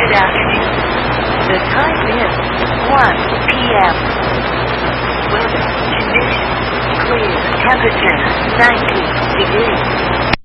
Good afternoon. The time is 1 p.m. Weather conditions clear. Temperature 90 degrees.